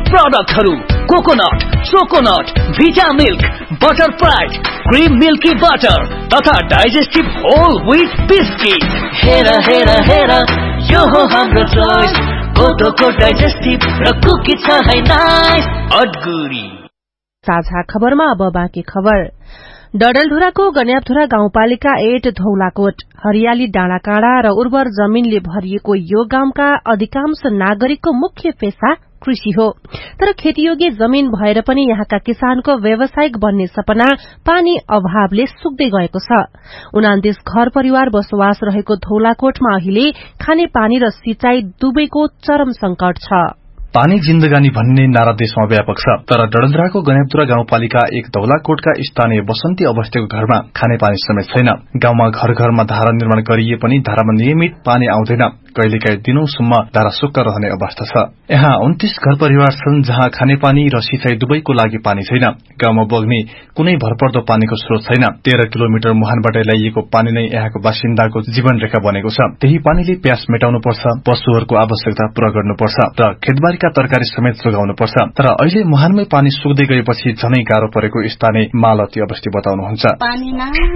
प्रोडक्टहरु coconut, चोकोनट, भिटा milk, butter pride, cream milky butter तथा digestive whole wheat biscuit. हेर हेर हेर यो हो हाम्रो चोइस, कोदोको डाइजेस्टिभ र कुकी छ है नाइस अडगुरी। साझा खबरमा अब बाँकी खबर। डडेलधुराको गन्यापधुरा गाउँपालिका 8 धौलाकोट हरियाली डाँडाकाँडा र उर्वर जमीनले भरिएको यो गाउँका अधिकांश नागरिकको मुख्य पेशा कृषि हो। तर खेतीयोग्य जमीन भएर पनि यहाँका किसानको व्यावसायिक बन्ने सपना पानी अभावले सुक्दै गएको छ। 29 घर परिवार बसोबास रहेको धौलाकोटमा अहिले खाने पानी र सिंचाई दुवैको चरम संकट छ। पानी जिन्दगानी भन्ने नारा देशमा व्यापक छ, तर डडेलधुराको गन्यापधुरा गाउँपालिका 1 धौलाकोटका स्थानीय बसन्ती अवस्थीको घरमा खाने पानी समेत छैन। गाउँमा घर घरमा धारा निर्माण गरिए पनि धारामा नियमित पानी आउँदैन। कहिलेकाहीँ दिनौंसम्म धारा सुक्का रहने अवस्था छ। यहाँ 29 घर परिवार छन् जहाँ खानेपानी र सिंचाई दुवैको लागि पानी छैन। गाउँमा बग्ने कुनै भरपर्दो पानीको स्रोत छैन। 13 किलोमिटर मुहानबाट ल्याइएको पानी नै यहाँको बासिन्दाको जीवन रेखा बनेको छ। त्यही पानीले प्यास मेटाउनु पर्छ, पशुहरूको आवश्यकता पूरा गर्नुपर्छ र खेतबारीका तरकारी समेत जोगाउनु पर्छ। तर अहिले मुहानमै पानी सुक्दै गएपछि झनै गाह्रो परेको स्थानीय मालती अवस्थी बताउनुहुन्छ। पानी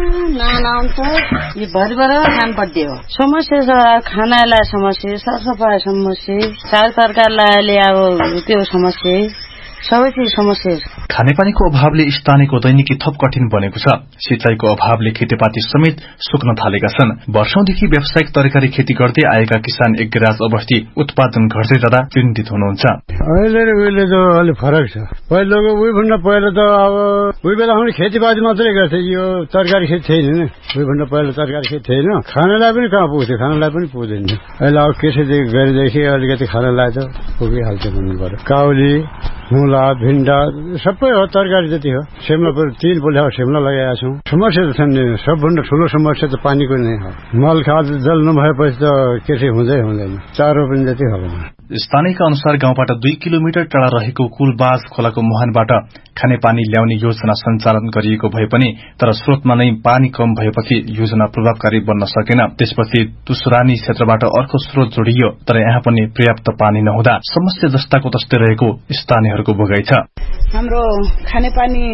नआउँछ, यो भरिभर खान पर्दै हो। समस्या छ, खानालाई समस्या, सरसफाई समस्या, साग तरकारीलाई अब त्यो समस्या, सबै चिज समस्या। खानेपानीको अभावले स्थानीयको दैनिकी थप कठिन बनेको छ। सिंचाईको अभावले खेतीपाती समेत सुक्न थालेका छन्। वर्षौंदेखि व्यावसायिक तरकारी खेती गर्दै आएका किसान एकराज अवस्थी उत्पादन घट्दै जाँदा चिन्तित हुनुहुन्छ। अहिले र उहिले त अलि फरक छ। पहिलोको उहीभन्दा पहिला त अब उही बेला हामीले खेतीपाती मात्रै गर्थे, यो तरकारी खेती थिएन नि। उहीभन्दा पहिला तरकारी खेती थिएन, खानालाई पनि कहाँ पुग्थ्यो, खानालाई पनि पुग्दैन। अहिले अब कृषि गरेदेखि अलिकति खानालाई त पुगिहाल्छ भन्नु पर्यो। काउली, मुला, भिन्डा सबै हो, तरकारी जति हो। सिमला 3 बोल्हा सिमला लगाएका छौँ। समस्या त छन्, सबभन्दा ठूलो समस्या त पानीको नै हो। मल खाद जल नभएपछि त कृषि हुँदैन, चारो पनि जति होला। स्थानीयका अनुसार गाउँबाट 2 किलोमिटर टाढा रहेको कुलबाज खोलाको मुहानबाट खानेपानी ल्याउने योजना सञ्चालन गरिएको भए पनि तर स्रोतमा नै पानी कम भएपछि योजना प्रभावकारी बन्न सकेन। त्यसपछि तुसरानी क्षेत्रबाट अर्को स्रोत जोडियो, तर यहाँ पनि पर्याप्त पानी नहुँदा समस्या जस्ताको तस्तै रहेको स्थानीयहरूको भोगाइ छ। हाम्रो खानेपानी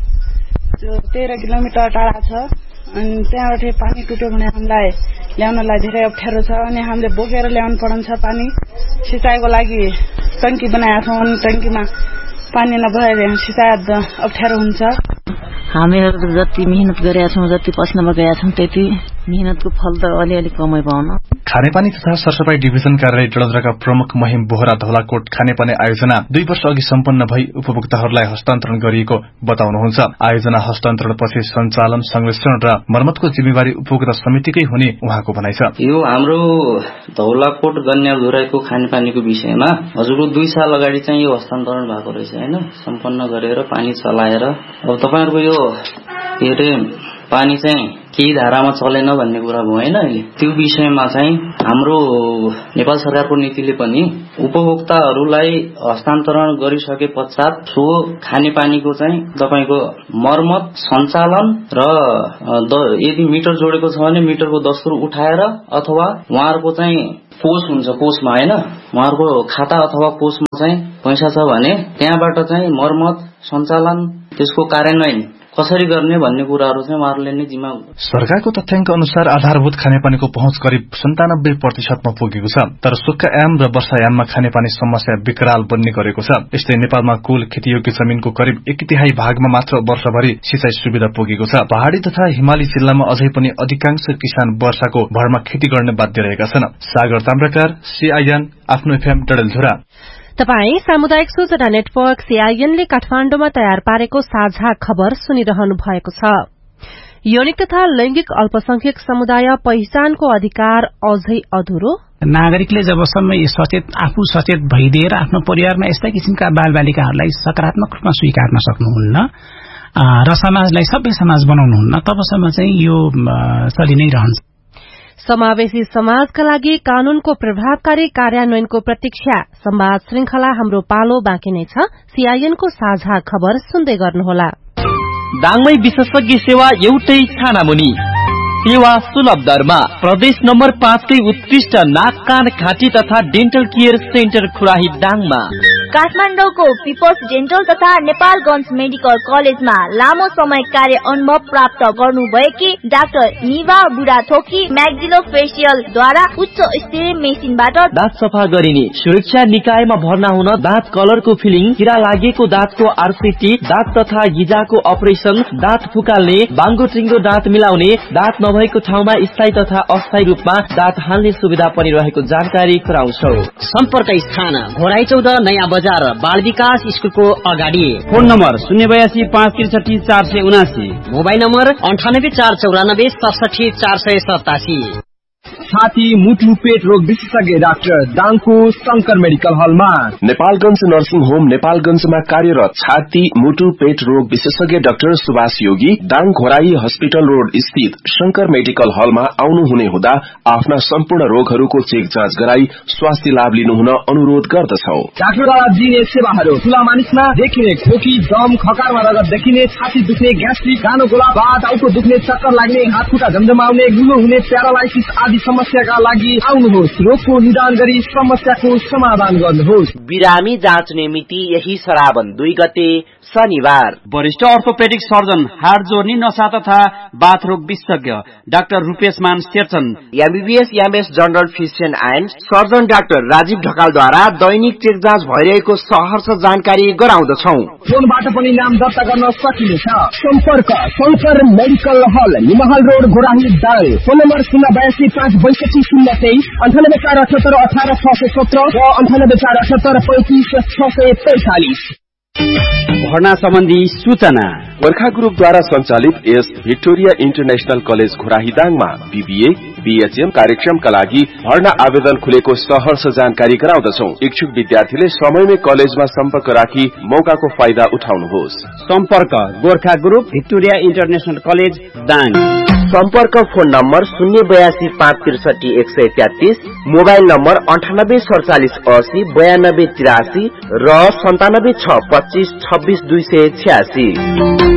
13 किलोमिटर टाढा छ, अनि त्यहाँबाट पानी टुट्यो भने हामीलाई ल्याउनलाई धेरै अप्ठ्यारो छ। अनि हामीले बोकेर ल्याउनु पर्छ पानी। सिंचाईको लागि टंकी बनाएका छौँ, अनि टंकीमा पानी नभए सिंचाई अप्ठ्यारो हुन्छ। हामीहरू जति मेहनत गरेका छौँ, जति पसिना बगाएका छौँ, त्यति मेहनतको फल त अलिअलि कमै पाउन। खानेपानी तथा सरसफाई डिभिजन कार्यालय डडेलधुराका प्रमुख महिम बोहरा धौलाकोट खानेपानी आयोजना 2 वर्ष अघि सम्पन्न भई उपभोक्ताहरूलाई हस्तान्तरण गरिएको बताउनुहुन्छ। आयोजना हस्तान्तरणपछि सञ्चालन, संरक्षण र मर्मतको जिम्मेवारी उपभोक्ता समितिकै हुने उहाँको भनाइ छ। यो हाम्रो धौलाकोट गन्यापधुराको खानेपानीको विषयमा हजुरको 2 साल अगाडि चाहिँ यो हस्तान्तरण भएको रहेछ हैन, सम्पन्न गरेर पानी चलाएर। अब तपाईहरुको यो पानी चाहिँ केही धारामा चलेन भन्ने कुरा भयो हैन। अहिले त्यो विषयमा चाहिँ हाम्रो नेपाल सरकारको नीतिले पनि उपभोक्ताहरूलाई हस्तान्तरण गरिसके पश्चात सो खानेपानीको चाहिँ तपाईको मर्मत, सञ्चालन र यदि मिटर जोडेको छ भने मिटरको दस्तुर उठाएर अथवा उहाँहरुको चाहिँ कोष हुन्छ, कोषमा हैन, उहाँहरुको खाता अथवा कोषमा चाहिँ पैसा छ भने त्यहाँबाट चाहिँ मर्मत, सञ्चालन, त्यसको कार्यान्वयन कसरी गर्ने भन्ने कुराहरु चाहिँ उहाँहरुले नै जिम्मा। सरकारको तथ्याङ्क अनुसार आधारभूत खानेपानीको पहुँच करिब 97% मा पुगेको छ, तर सुक्खायाम र वर्षायाममा खानेपानी समस्या विकराल बन्ने गरेको छ। यस्तै नेपालमा कुल खेतीयोग्य जमिनको करिब 1/3 भागमा मात्र वर्षभरि सिंचाई सुविधा पुगेको छ। पहाड़ी तथा हिमाली जिल्लामा अझै पनि अधिकांश किसान वर्षाको भरमा खेती गर्ने बाध्य रहेका छन्। सागर ताम्राकार, CIN आफ्नो FM डडेलधुरा। तपाई सामुदायिक सूचना नेटवर्क CINले काठमाडौँमा तयार पारेको साझा खबर सुनिरहनु भएको छ। यौनिक तथा लैंगिक अल्पसंख्यक समुदाय पहिचानको अधिकार अझै अधुरो। नागरिकले जबसम्म आफू सचेत भइदिएर आफ्नो परिवारमा यस्ता किसिमका बालबालिकाहरूलाई सकारात्मक रूपमा स्वीकार्न सक्नुहुन्न र समाजलाई सभ्य समाज बनाउनुहुन्न, तबसम्म चाहिँ यो चलि नै रहन्छ। समावेशी समाजका लागि कानूनको प्रभावकारी कार्यान्वयनको प्रतीक्षा। संवाद श्रृंखला हाम्रो पालो बाँकी नै छ। CINको साझा खबर सुन्दै गर्नुहोला। दाङमै विशेषज्ञ सेवा एउटै छानामुनि, सेवा सुलभ दरमा। प्रदेश नम्बर 5 कै उत्कृष्ट नाक कान घाँटी तथा डेन्टल केयर सेन्टर खुराही दाङमा। काठमाडौँको पिपल्स डेन्टल तथा नेपालगञ्ज मेडिकल कलेजमा लामो समय कार्य अनुभव प्राप्त गर्नुभएकी डाक्टर निभा बुढाथोकी म्याक्सिलोफेसियल द्वारा उच्च स्तरीय मेसिनबाट दाँत सफा गरिने, सुरक्षा निकायमा भर्ना हुन, दाँत कलरको फिलिङ, किरा लागेको दाँतको आरसीटी, दाँत तथा गिजाको अपरेसन, दाँत फुकाल्ने, बाङ्गो टिङ्गो दाँत मिलाउने, दाँत नभएको ठाउँमा स्थायी तथा अस्थायी रूपमा दाँत हाल्ने सुविधा पनि रहेको जानकारी गराउँछौ। सम्पर्क स्थान घोराई 14 नयाँ बजार बाल विकास स्कुलको अगाडि। Phone number 082 563 479, mobile number 98 494 67 487। छाती मुटु पेट रोग विशेषज्ञ डाक्टर दाङको शंकर मेडिकल हलमा। नेपालगञ्ज नर्सिङ होम नेपालगञ्जमा कार्यरत छाती मुटु पेट रोग विशेषज्ञ डाक्टर सुभाष योगी दाङ घोराई हस्पिटल रोड स्थित शंकर मेडिकल हलमा आउनु हुने हुँदा आफ्ना सम्पूर्ण रोगहरूको चेक जाँच गराई स्वास्थ्य लाभ लिनु हुन अनुरोध गर्दछौ। डाक्टरद्वारा दिइने सेवाहरू ठूला मानिसमा देखिने खोकी, दम, खकारमा रगत देखिने, छाती दुख्ने, ग्यास्ट्रिक, गानो गोला, टाउको दुख्ने, चक्कर लाग्ने, हात खुट्टा झमझमाउने, गुलो हुने, प्यारालाइसिस आदि समस्याका लागि आउनुहोस्। रोगको निदान गरी समस्याको समाधान गर्नुहोस्। बिरामी जाँच्ने मिति यही श्रावण 2 गते शनिबार। वरिष्ठ अर्थोपेडिक सर्जन, हार्ट जोर्नी, नसा तथा बाथ रोग विशेषज्ञ डाक्टर रूपेश मान Sherchan, MBBS MS general physician and surgeon doctor Rajiv ढकालद्वारा Dainik check जाँच भइरहेको सहर्ष जानकारी गराउँदछौ। फोनबाट पनि नाम दर्ता गर्न सकिनेछ। सम्पर्क शंकर मेडिकल हल, निमहल road, Ghorahi, Dang. Phone number 082 562 023, 98 478 18 617 र 98 478 35 645। भर्ना सम्बन्धी सूचना गोर्खा ग्रुपद्वारा सञ्चालित यस Victoria international college घोराहीदाङमा BBA BHM कार्यक्रमका लागि भर्ना आवेदन खुलेको सहर्ष जानकारी गराउँदछौ। इच्छुक विद्यार्थीले समयमै कलेजमा सम्पर्क राखी मौकाको फाइदा उठाउनुहोस्। सम्पर्क Gorkha group Victoria international college Dang. सम्पर्क फोन नम्बर 082 563 133, मोबाइल नम्बर 98 47 80 92 83 र 97 6 25 26 286।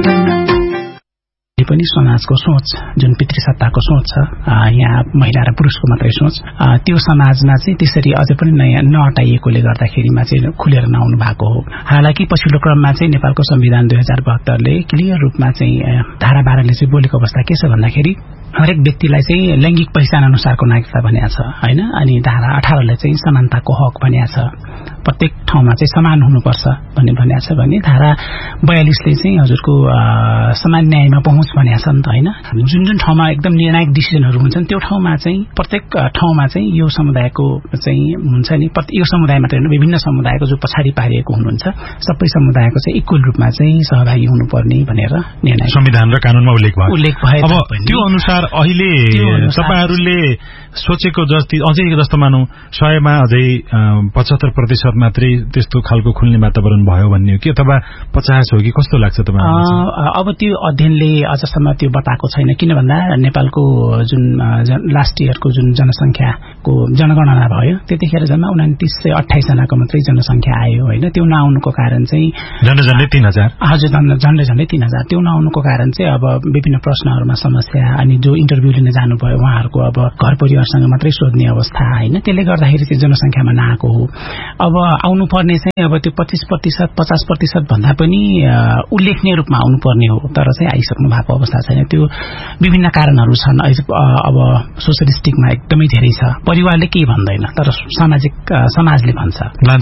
पनि समाजको सोच जुन पितृसत्ताको सोच छ, यहाँ महिला र पुरुषको मात्रै सोच, त्यो समाजमा चाहिँ त्यसरी अझै पनि नयाँ नहटाइएकोले गर्दाखेरिमा चाहिँ खुलेर नआउनु भएको हो। हालाकि पछिल्लो क्रममा चाहिँ नेपालको संविधान 2072ले क्लियर रूपमा चाहिँ धारा 12ले चाहिँ बोलेको अवस्था के छ भन्दाखेरि हरेक व्यक्तिलाई चाहिँ लैंगिक पहिचान अनुसारको नागरिकता भनिएको छ हैन। अनि धारा 18ले चाहिँ समानताको हक भनिएको छ, प्रत्येक ठाउँमा चाहिँ समान हुनुपर्छ भन्ने भनिएको छ भने धारा 42ले चाहिँ हजुरको समान न्यायमा पहुँच भनिएको छ नि त हैन। जुन जुन ठाउँमा एकदम निर्णायक डिसिजनहरू हुन्छन् त्यो ठाउँमा चाहिँ प्रत्येक ठाउँमा चाहिँ यो समुदायको चाहिँ हुन्छ नि, यो समुदाय मात्रै हैन विभिन्न समुदायको जो पछाडि पारिएको हुनुहुन्छ सबै समुदायको चाहिँ इक्वल रूपमा चाहिँ सहभागी हुनुपर्ने भनेर निर्णय संविधान र कानूनमा उल्लेख भयो। अब त्यो अनुसार अहिले तपाईहरुले सोचेको जति अझै जस्तो मानौ 100 मा अझै 75% मात्रै त्यस्तो खालको खुल्ने वातावरण भयो भन्ने हो कि अथवा 50 हो कि कस्तो लाग्छ तपाईहरुलाई? अब त्यो अध्ययनले अझसम्म त्यो बताएको छैन, किन भन्दा नेपालको जुन लास्ट इयरको जुन जनसंख्याको जनगणना भयो त्यतिखेर जम्मा 2928 जनाको मात्रै जनसंख्या आयो हैन। त्यो नआउनुको कारण चाहिँ झन्डै 3000 हजुर झन्डै 3000 त्यो नआउनुको कारण चाहिँ अब विभिन्न प्रश्नहरुमा समस्या, अनि जो इन्टरभ्यू लिन जानुभयो उहाँहरुको अब घर परिवारसँग मात्रै सोध्ने अवस्था हैन, त्यसले गर्दाखेरि चाहिँ जनसंख्यामा नआएको हो। अब आउनुपर्ने चाहिँ अब त्यो 25% 50% भन्दा पनि उल्लेखनीय रूपमा आउनुपर्ने हो, तर चाहिँ आइसक्नु भएको अवस्था छैन। त्यो विभिन्न कारणहरू छन्। अब सोशलिस्टिकमा एकदमै धेरै छ, परिवारले केही भन्दैन तर समाजले भन्छ,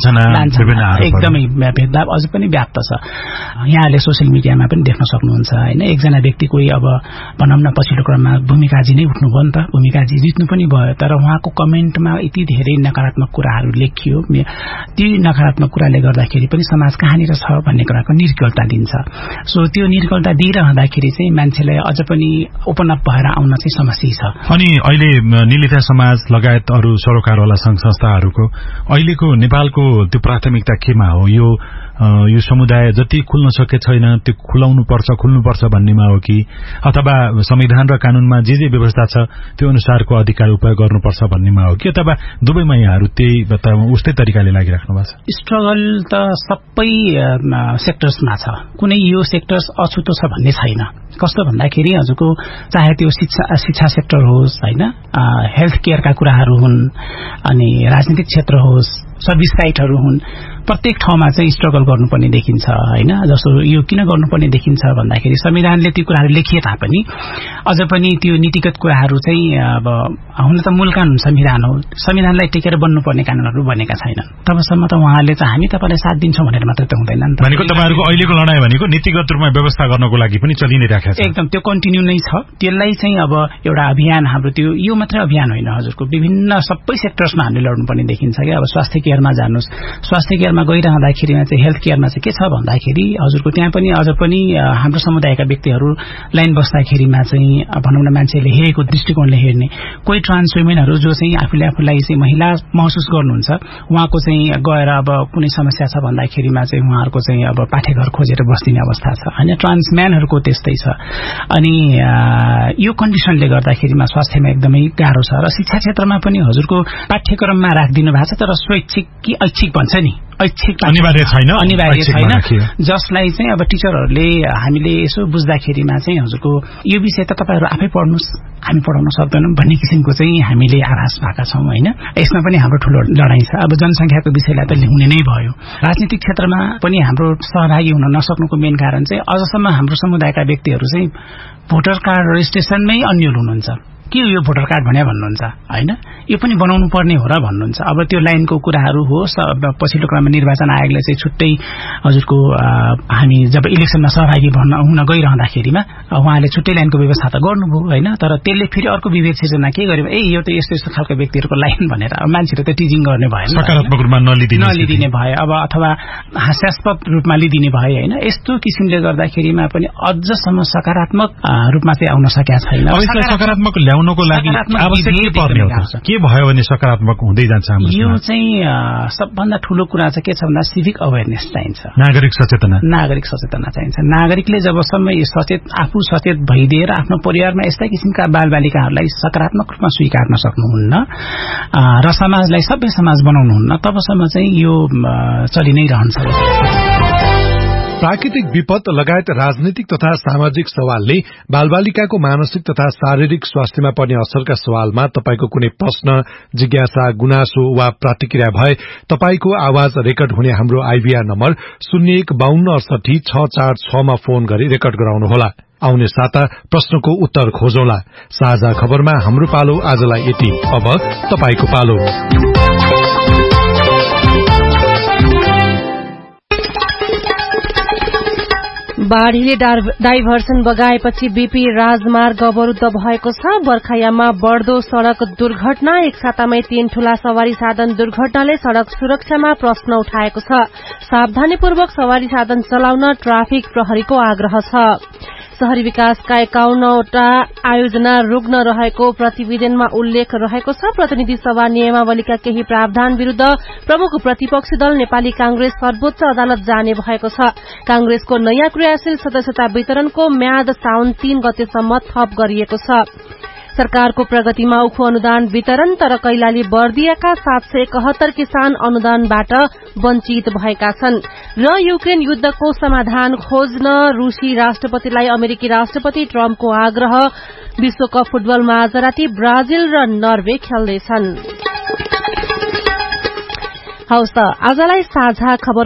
एकदमै भेदभाव अझ पनि व्याप्त छ। यहाँले सोशल मिडियामा पनि देख्न सक्नुहुन्छ हैन। एकजना व्यक्ति कोही अब भनौं न पछिल्लो क्रममा भूमिकाजी नै उठ्नुभयो नि त, भूमिकाजी जित्नु पनि भयो, तर उहाँको कमेन्टमा यति धेरै नकारात्मक कुराहरू लेखियो। ती नकारात्मक कुराले गर्दाखेरि पनि समाज कहाँनिर छ भन्ने कुराको निर्गलता दिन्छ। सो त्यो निर्गलता दिइरहँदाखेरि चाहिँ मान्छेलाई अझ पनि ओपन अप भएर आउन चाहिँ समस्या छ। अनि अहिले निलिता समाज लगायत अरू सरोकारवाला संघ संस्थाहरूको अहिलेको नेपालको त्यो प्राथमिकता केमा हो? यो समुदाय जति खुल्न सके छैन त्यो खुल्नुपर्छ भन्नेमा हो कि अथवा संविधान र कानूनमा जे व्यवस्था छ त्यो अनुसारको अधिकार उपयोग गर्नुपर्छ भन्नेमा हो कि अथवा दुवैमा यहाँहरू त्यही उस्तै तरिकाले लागिराख्नु भएको छ? स्ट्रगल त सबै सेक्टर्समा छ, कुनै यो सेक्टर्स अछुतो छ भन्ने छैन। कस्तो भन्दाखेरि हजुरको चाहे त्यो शिक्षा सेक्टर होस् हैन, हेल्थ केयरका कुराहरू हुन्, अनि राजनीतिक क्षेत्र होस्, सर्भिस साइटहरू हुन्, प्रत्येक ठाउँमा चाहिँ स्ट्रगल गर्नुपर्ने देखिन्छ हैन। जस्तो यो किन गर्नुपर्ने देखिन्छ भन्दाखेरि संविधानले ती कुराहरू लेखिए तापनि अझ पनि त्यो नीतिगत कुराहरू चाहिँ अब हुन त मूल कानून संविधान हो, संविधानलाई टेकेर बन्नुपर्ने कानूनहरू बनेका छैनन्। तबसम्म त उहाँले चाहिँ हामी तपाईलाई साथ दिन्छौँ भनेर मात्र त हुँदैन नि त। भनेको तपाईहरुको अहिलेको लडाई भनेको नीतिगत रूपमा व्यवस्था गर्नको लागि पनि चलि नै राखेको छ। एकदम त्यो कन्टिन्यू नै छ। त्यसलाई चाहिँ अब एउटा अभियान हाम्रो त्यो यो मात्रै अभियान होइन हजुरको, विभिन्न सबै सेक्टर्समा हामीले लड्नुपर्ने देखिन्छ क्या। अब स्वास्थ्य केयरमा जानुस्, स्वास्थ्य केयरमा गइरहँदाखेरिमा चाहिँ हेल्थ केयरमा चाहिँ के छ भन्दाखेरि हजुरको त्यहाँ पनि अझ पनि हाम्रो समुदायका व्यक्तिहरू लाइन बस्दाखेरिमा चाहिँ भनौँ न मान्छेले हेरेको दृष्टिकोणले हेर्ने, कोही ट्रान्स वुमेनहरू जो चाहिँ आफूलाई चाहिँ महिला महसुस गर्नुहुन्छ उहाँको चाहिँ गएर अब कुनै समस्या छ भन्दाखेरिमा चाहिँ उहाँहरूको चाहिँ अब पाठेघर खोजेर बस्दिने अवस्था छ हैन। ट्रान्स म्यानहरूको त्यस्तै छ। अनि यो कन्डिसनले गर्दाखेरिमा स्वास्थ्यमा एकदमै गाह्रो छ। र शिक्षा क्षेत्रमा पनि हजुरको पाठ्यक्रममा राखिदिनु भएको छ, तर स्वैच्छिक कि ऐच्छिक भन्छ नि, ऐच्छिक अनिवार्य छैन, जसलाई चाहिँ अब टिचरहरूले हामीले यसो बुझ्दाखेरिमा चाहिँ हजुरको यो विषय त तपाईहरु आफै पढ्नुस्, हामी पढाउन सक्दैनौं भन्ने किसिमको चाहिँ हामीले आभास भएका छौं हैन। यसमा पनि हाम्रो ठूलो लडाई छ। अब जनसंख्याको विषयलाई त हुने नै भयो। राजनीतिक क्षेत्रमा पनि हाम्रो सहभागी हुन नसक्नुको मेन कारण चाहिँ अझसम्म हाम्रो समुदायका व्यक्तिहरू चाहिँ भोटर कार्ड रजिस्ट्रेसनमै अन्यल हुनुहुन्छ। के यो भोटर कार्ड भने भन्नुहुन्छ हैन, यो पनि बनाउनु पर्ने हो र भन्नुहुन्छ। अब त्यो लाइनको कुराहरू हो। पछिल्लो क्रममा निर्वाचन आयोगले चाहिँ छुट्टै हजुरको हामी जब इलेक्सनमा सहभागी हुन गइरहँदाखेरिमा उहाँले छुट्टै लाइनको व्यवस्था त गर्नुभयो हैन, तर त्यसले फेरि अर्को विभेद सिर्जना के गर्यो, यो त यस्तो यस्तो खालको व्यक्तिहरूको लाइन भनेर अब मान्छेले त टिजिङ गर्ने भएन, सकारात्मक रूपमा नलिदिने भयो अब अथवा हास्यास्पद रूपमा लिदिने भयो हैन। यस्तो किसिमले गर्दाखेरिमा पनि अझसम्म सकारात्मक रूपमा चाहिँ आउन सकेका छैन। सकारात्मक ल्याउनको लागि आवश्यक के पर्ने हो, के भयो भने सकारात्मक हुँदै जान्छ हाम्रो? यो चाहिँ सबभन्दा ठूलो कुरा चाहिँ के छ भन्दा सिभिक अवेरनेस चाहिन्छ, नागरिक सचेतना चाहिन्छ। नागरिकले जबसम्म यो आफू सचेत भइदिएर आफ्नो परिवारमा यस्ता किसिमका बालबालिकाहरूलाई सकारात्मक रूपमा स्वीकार्न सक्नुहुन्न र समाजलाई सभ्य समाज बनाउनुहुन्न, तबसम्म चाहिँ यो चलि नै रहन्छ। प्राकृतिक विपद लगायत राजनीतिक तथा सामाजिक सवालले बालबालिकाको मानसिक तथा शारीरिक स्वास्थ्यमा पर्ने असरका सवालमा तपाईको कुनै प्रश्न, जिज्ञासा, गुनासो वा प्रतिक्रिया भए तपाईको आवाज रेकर्ड हुने हाम्रो आइभीआर नम्बर 0152686646 मा फोन गरी रेकर्ड गराउनुहोला। आउने साता प्रश्नको उत्तर खोजौला। साझा खबरमा हाम्रो पालो आजलाई यति। अब तपाईको पालो। बाढ़ीले डाइभर्सन बगाएपछि बीपी राजमार्ग अवरुद्ध भएको छ। बर्खायाममा बढ़दो सड़क दुर्घटना, एक सातामै 3 ठूला सवारी साधन दुर्घटनाले सड़क सुरक्षामा प्रश्न उठाएको छ। सावधानीपूर्वक सवारी साधन चलाउन ट्राफिक प्रहरीको आग्रह छ। शहरी विकासका 51वटा आयोजना रुग्ण रहेको प्रतिवेदनमा उल्लेख रहेको छ। प्रतिनिधि सभा नियमावलीका केही प्रावधान विरूद्ध प्रमुख प्रतिपक्षी दल नेपाली कांग्रेस सर्वोच्च अदालत जाने भएको छ। कांग्रेसको नयाँ क्रियाशील सदस्यता वितरणको म्याद साउन 3 गतेसम्म थप गरिएको छ। सरकारको प्रगतिमा उखु अनुदान वितरण, तर कैलाली बर्दियाका 771 किसान अनुदानबाट वञ्चित भएका छन्। र युक्रेन युद्धको समाधान खोज्न रूसी राष्ट्रपतिलाई अमेरिकी राष्ट्रपति ट्रम्पको आग्रह। विश्वकप फुटबलमा आज राति ब्राजिल र नर्वे खेल्दैछन्। हवस् त आजलाई साझा खबर